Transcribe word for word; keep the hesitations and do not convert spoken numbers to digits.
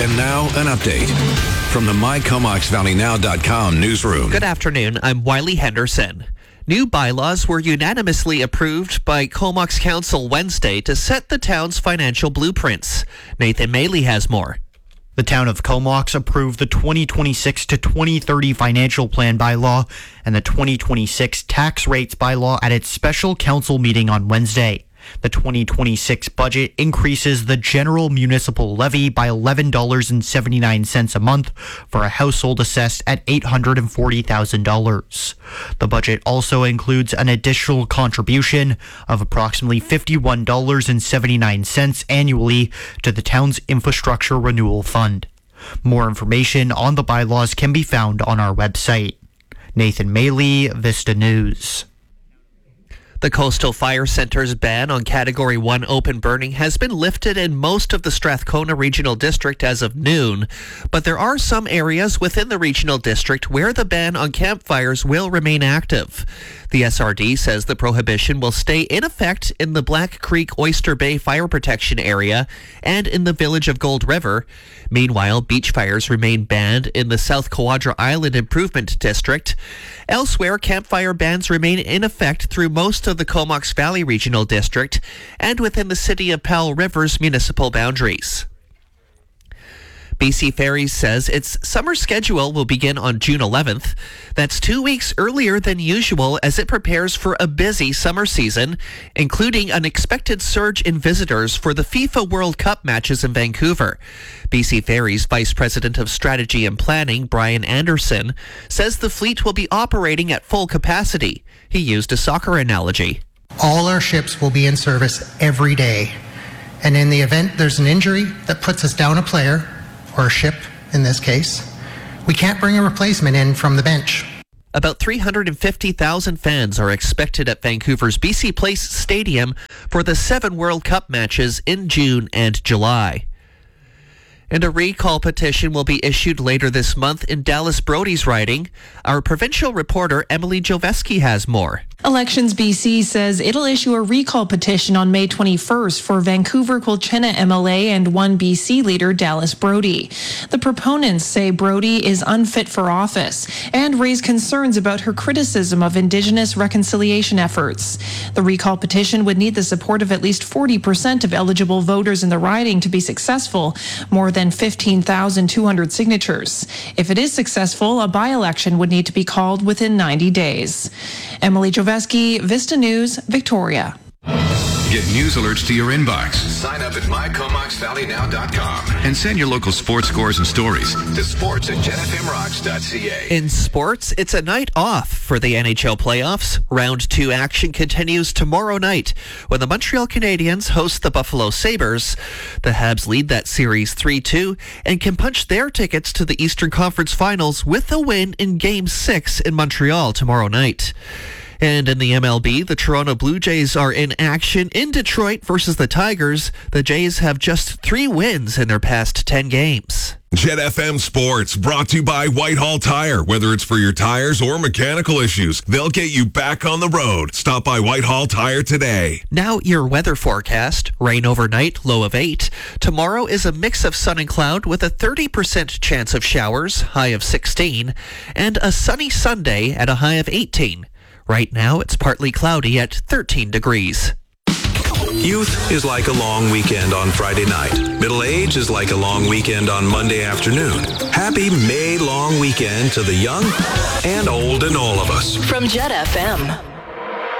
And now, an update from the my comox valley now dot com newsroom. Good afternoon. I'm Wiley Henderson. New bylaws were unanimously approved by Comox Council Wednesday to set the town's financial blueprints. Nathan Maley has more. The town of Comox approved the twenty twenty-six to twenty thirty financial plan bylaw and the twenty twenty-six tax rates bylaw at its special council meeting on Wednesday. The twenty twenty-six budget increases the general municipal levy by eleven dollars and seventy-nine cents a month for a household assessed at eight hundred forty thousand dollars. The budget also includes an additional contribution of approximately fifty-one dollars and seventy-nine cents annually to the town's infrastructure renewal fund. More information on the bylaws can be found on our website. Nathan Maley, Vista News. The Coastal Fire Centre's ban on Category one open burning has been lifted in most of the Strathcona Regional District as of noon, but there are some areas within the Regional District where the ban on campfires will remain active. The S R D says the prohibition will stay in effect in the Black Creek Oyster Bay Fire Protection Area and in the village of Gold River. Meanwhile, beach fires remain banned in the South Quadra Island Improvement District. Elsewhere, campfire bans remain in effect through most of the Comox Valley Regional District and within the City of Powell River's municipal boundaries. B C Ferries says its summer schedule will begin on June eleventh. That's two weeks earlier than usual as it prepares for a busy summer season, including an expected surge in visitors for the FIFA World Cup matches in Vancouver. B C Ferries Vice President of Strategy and Planning, Brian Anderson, says the fleet will be operating at full capacity. He used a soccer analogy. All our ships will be in service every day. And in the event there's an injury that puts us down a player, or a ship in this case, we can't bring a replacement in from the bench. About three hundred fifty thousand fans are expected at Vancouver's B C Place Stadium for the seven World Cup matches in June and July. And a recall petition will be issued later this month in Dallas Brody's riding. Our provincial reporter Emily Joveski has more. Elections B C says it'll issue a recall petition on May twenty-first for Vancouver Quilchena M L A and one B C leader Dallas Brody. The proponents say Brody is unfit for office and raise concerns about her criticism of Indigenous reconciliation efforts. The recall petition would need the support of at least forty percent of eligible voters in the riding to be successful, more than fifteen thousand two hundred signatures. If it is successful, a by-election would need to be called within ninety days. Emily Joveski, Vista News, Victoria. Get news alerts to your inbox. Sign up at my comox valley now dot com And send your local sports scores and stories to sports at jen f m rocks dot c a. In sports, it's a night off for the N H L playoffs. Round two action continues tomorrow night when the Montreal Canadiens host the Buffalo Sabres. The Habs lead that series three two and can punch their tickets to the Eastern Conference Finals with a win in Game six in Montreal tomorrow night. And in the M L B, the Toronto Blue Jays are in action in Detroit versus the Tigers. The Jays have just three wins in their past ten games. Jet F M Sports, brought to you by Whitehall Tire. Whether it's for your tires or mechanical issues, they'll get you back on the road. Stop by Whitehall Tire today. Now your weather forecast. Rain overnight, low of eight. Tomorrow is a mix of sun and cloud with a thirty percent chance of showers, high of sixteen. And a sunny Sunday at a high of eighteen. Right now, it's partly cloudy at thirteen degrees. Youth is like a long weekend on Friday night. Middle age is like a long weekend on Monday afternoon. Happy May long weekend to the young and old and all of us. From Jet F M.